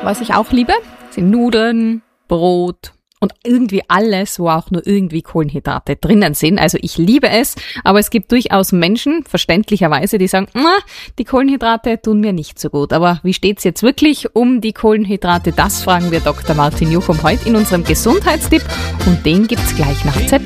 Was ich auch liebe, sind Nudeln, Brot und irgendwie alles, wo auch nur irgendwie Kohlenhydrate drinnen sind. Also ich liebe es, aber es gibt durchaus Menschen, verständlicherweise, die sagen, die Kohlenhydrate tun mir nicht so gut. Aber wie steht's jetzt wirklich um die Kohlenhydrate? Das fragen wir Dr. Martin Juchum heute in unserem Gesundheitstipp und den gibt's gleich nach ZEP.